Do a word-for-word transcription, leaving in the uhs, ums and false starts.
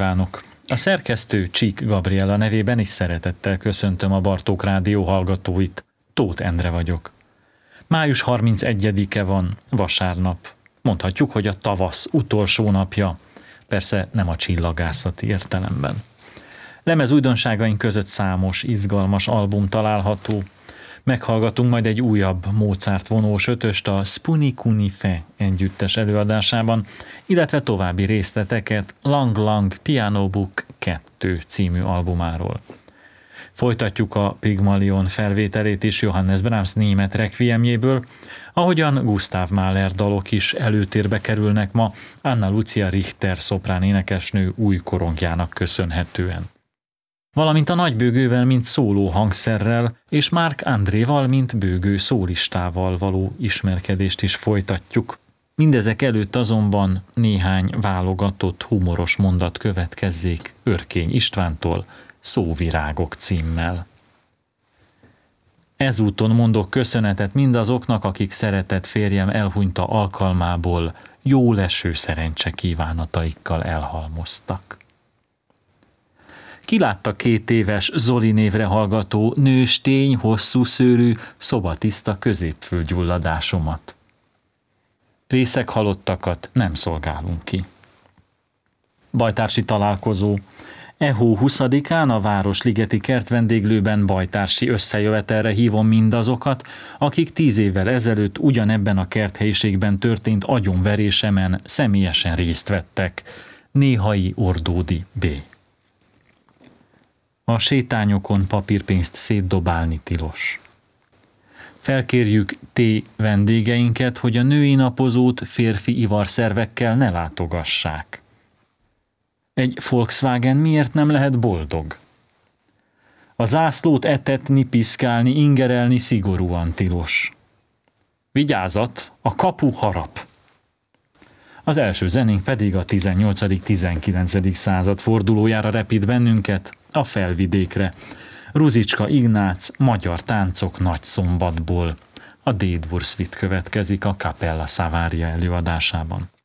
kívánok! A szerkesztő Csík Gabriella nevében is szeretettel köszöntöm a Bartók Rádió hallgatóit. Tóth Endre vagyok. május harmincegyedike van, vasárnap. Mondhatjuk, hogy a tavasz utolsó napja. Persze nem a csillagászati értelemben. Lemez újdonságaink között számos, izgalmas album található. Meghallgatunk majd egy újabb Mozart vonós ötöst a Spuni Cuni Fe együttes előadásában, illetve további részleteket Lang Lang Piano Book kettő című albumáról. Folytatjuk a Pygmalion felvételét is Johannes Brahms német requiemjéből, ahogyan Gustav Mahler dalok is előtérbe kerülnek ma Anna Lucia Richter szoprán énekesnő új korongjának köszönhetően. Valamint a nagybőgővel, mint szóló hangszerrel, és Marc Andréval, mint bőgő szólistával való ismerkedést is folytatjuk. Mindezek előtt azonban néhány válogatott humoros mondat következzék Örkény Istvántól, Szóvirágok címmel. Ezúton mondok köszönetet mindazoknak, akik szeretett férjem elhunyta alkalmából jó leső szerencse kívánataikkal elhalmoztak. Kilátta két éves Zoli névre hallgató nőstény, hosszú szőrű, szobatiszta középfülgyulladásomat. Részeg halottakat nem szolgálunk ki. Bajtársi találkozó. E hó huszadikán a Városligeti kertvendéglőben bajtársi összejövetelre hívom mindazokat, akik tíz évvel ezelőtt ugyanebben a kerthelyiségben történt agyonverésemen személyesen részt vettek. Néhai Ordódi B. A sétányokon papírpénzt szétdobálni tilos. Felkérjük T vendégeinket, hogy a női napozót férfi ivarszervekkel ne látogassák. Egy Volkswagen miért nem lehet boldog? A zászlót etetni, piszkálni, ingerelni szigorúan tilos. Vigyázat, a kapu harap. Az első zenénk pedig a tizennyolcadik-tizenkilencedik század fordulójára repít bennünket, a Felvidékre. Ruzicska Ignác Magyar táncok nagy szombatból. A D-dur Suite következik a Capella Savaria előadásában.